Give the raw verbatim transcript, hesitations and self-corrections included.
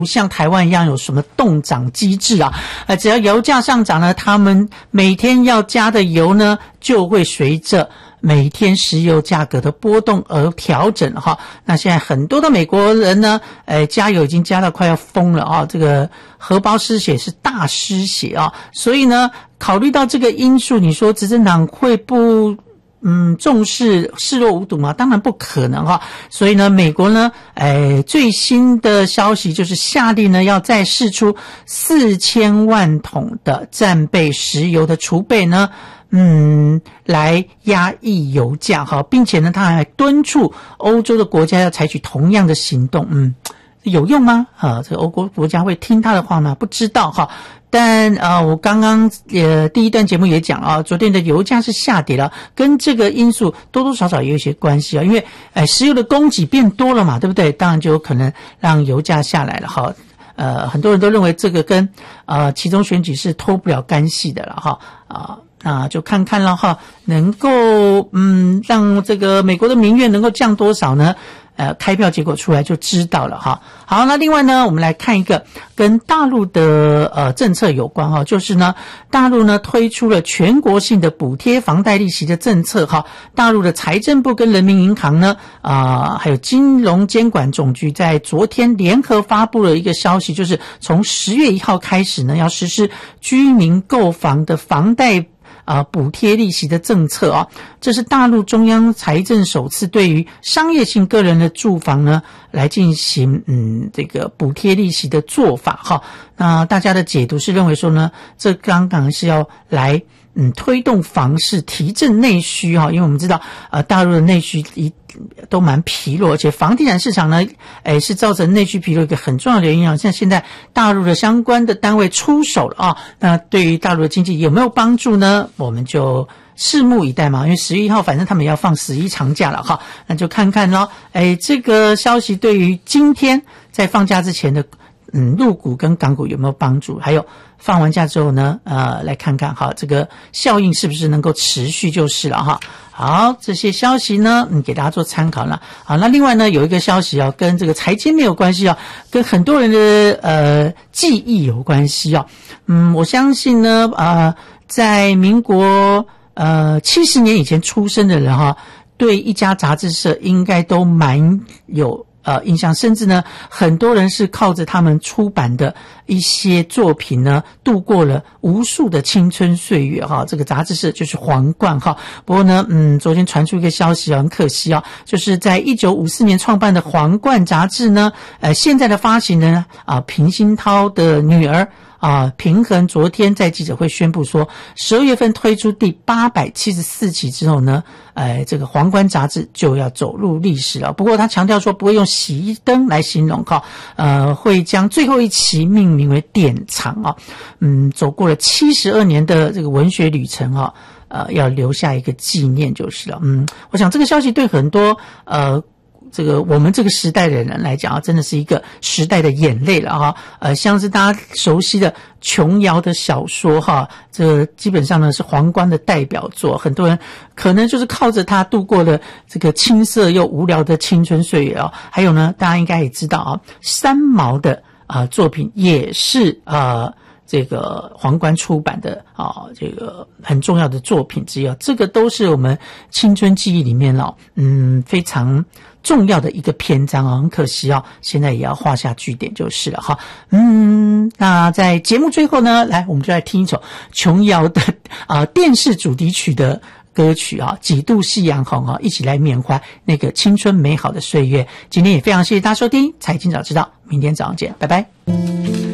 不像台湾一样有什么冻涨机制啊，呃，只要油价上涨呢，他们每天要加的油呢，就会随着每天石油价格的波动而调整哈。那现在很多的美国人呢，呃，加油已经加到快要疯了啊，这个荷包失血是大失血啊，所以呢，考虑到这个因素，你说执政党会不嗯，重视视若无睹吗？当然不可能哈。所以呢，美国呢，哎，最新的消息就是下令呢，要再释出四千万桶的战备石油的储备呢，嗯，来压抑油价哈，并且呢，他还敦促欧洲的国家要采取同样的行动。嗯，有用吗？啊，这个欧国国家会听他的话吗？不知道哈。但呃，我刚刚呃第一段节目也讲啊，昨天的油价是下跌了，跟这个因素多多少少也有一些关系啊，因为呃石油的供给变多了嘛，对不对？当然就有可能让油价下来了哈。呃，很多人都认为这个跟呃其中选举是脱不了干系的了哈啊。那就看看了哈，能够嗯让这个美国的民怨能够降多少呢？呃，开票结果出来就知道了哈。好，那另外呢，我们来看一个跟大陆的呃政策有关哈，就是呢，大陆呢推出了全国性的补贴房贷利息的政策哈。大陆的财政部跟人民银行呢，啊、呃，还有金融监管总局在昨天联合发布了一个消息，就是从十月一号开始呢，要实施居民购房的房贷啊，补贴利息的政策啊，这是大陆中央财政首次对于商业性个人的住房呢来进行嗯这个补贴利息的做法哈。那大家的解读是认为说呢，这刚刚是要来嗯推动房市提振内需哈，因为我们知道呃大陆的内需一都蛮疲弱，而且房地产市场呢，诶是造成内需疲弱一个很重要的原因啊。像现在大陆的相关的单位出手了啊，那对于大陆的经济有没有帮助呢？我们就拭目以待嘛，因为十月一号反正他们也要放十一长假了哈，那就看看咯。诶，这个消息对于今天在放假之前的嗯陆股跟港股有没有帮助？还有放完假之后呢，呃，来看看哈，这个效应是不是能够持续就是了哈。好，这些消息呢，嗯，给大家做参考了。好，那另外呢，有一个消息啊，跟这个财经没有关系啊，跟很多人的呃记忆有关系啊。嗯，我相信呢，呃，在民国呃七十年以前出生的人哈，对一家杂志社应该都蛮有呃印象，甚至呢，很多人是靠着他们出版的一些作品呢，度过了无数的青春岁月哈。这个杂志社就是皇冠哈。不过呢，嗯，昨天传出一个消息啊，很可惜啊，就是在一九五四年创办的皇冠杂志呢，呃，现在的发行人啊，平鑫涛的女儿啊，平衡昨天在记者会宣布说，十二月份推出第八百七十四期之后呢，呃，这个皇冠杂志就要走入历史了。不过他强调说不会用洗衣灯来形容哈，呃，会将最后一期命名为典藏啊，嗯，走过了七十二年的这个文学旅程啊，呃，要留下一个纪念就是了。嗯，我想这个消息对很多呃。这个我们这个时代的人来讲啊，真的是一个时代的眼泪了哈。呃，像是大家熟悉的琼瑶的小说哈，这个基本上呢是皇冠的代表作，很多人可能就是靠着它度过了这个青涩又无聊的青春岁月啊。还有呢，大家应该也知道啊，三毛的啊、呃、作品也是啊。呃这个皇冠出版的啊，这个很重要的作品之一啊，这个都是我们青春记忆里面哦，嗯，非常重要的一个篇章啊，很可惜啊，现在也要画下句点就是了哈。嗯，那在节目最后呢，来我们就来听一首琼瑶的啊电视主题曲的歌曲啊，几度夕阳红啊，一起来缅怀那个青春美好的岁月。今天也非常谢谢大家收听《财经早知道》，明天早上见，拜拜。